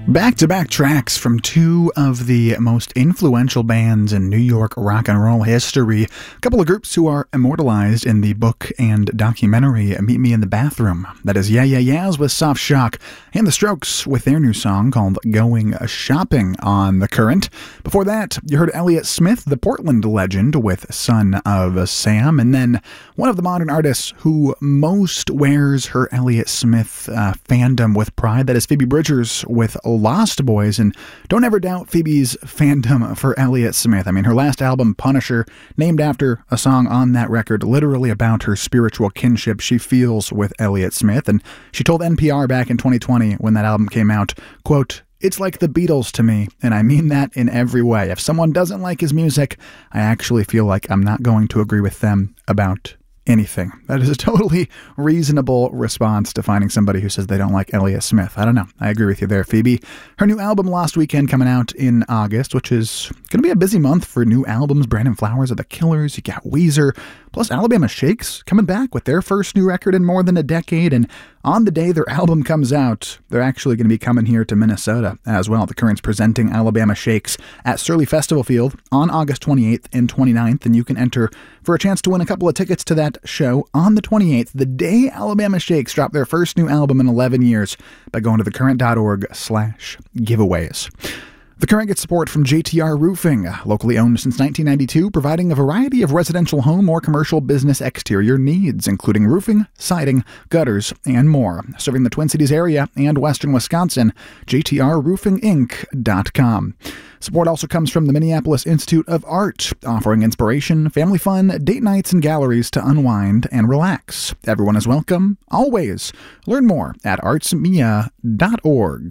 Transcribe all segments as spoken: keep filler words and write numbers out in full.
Back-to-back tracks from two of the most influential bands in New York rock and roll history. A couple of groups who are immortalized in the book and documentary Meet Me in the Bathroom. That is Yeah Yeah Yeahs with Soft Shock, and The Strokes with their new song called Going Shopping on The Current. Before that, you heard Elliott Smith, the Portland legend, with Son of Sam. And then one of the modern artists who most wears her Elliott Smith uh, fandom with pride, that is Phoebe Bridgers with Lost Boys. And don't ever doubt Phoebe's fandom for Elliott Smith. I mean, her last album, Punisher, named after a song on that record literally about her spiritual kinship she feels with Elliott Smith. And she told N P R back in twenty twenty when that album came out, quote, "It's like the Beatles to me, and I mean that in every way. If someone doesn't like his music, I actually feel like I'm not going to agree with them about anything." That is a totally reasonable response to finding somebody who says they don't like Elliott Smith. I don't know. I agree with you there, Phoebe. Her new album, Lost Weekend, coming out in August, which is going to be a busy month for new albums. Brandon Flowers of The Killers, you got Weezer, plus Alabama Shakes coming back with their first new record in more than a decade. And on the day their album comes out, they're actually going to be coming here to Minnesota as well. The Current's presenting Alabama Shakes at Surly Festival Field on August twenty-eighth and twenty-ninth, and you can enter for a chance to win a couple of tickets to that show on the twenty-eighth, the day Alabama Shakes drop their first new album in eleven years, by going to thecurrent.org slash giveaways. The Current gets support from J T R Roofing, locally owned since nineteen ninety-two, providing a variety of residential home or commercial business exterior needs, including roofing, siding, gutters, and more. Serving the Twin Cities area and western Wisconsin, J T R roofing inc dot com. Support also comes from the Minneapolis Institute of Art, offering inspiration, family fun, date nights, and galleries to unwind and relax. Everyone is welcome, always. Learn more at arts mia dot org.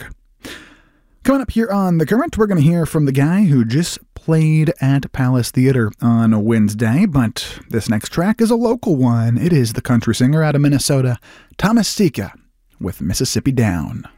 Coming up here on The Current, we're going to hear from the guy who just played at Palace Theater on Wednesday, but this next track is a local one. It is the country singer out of Minnesota, Thomas Sika, with Mississippi Down.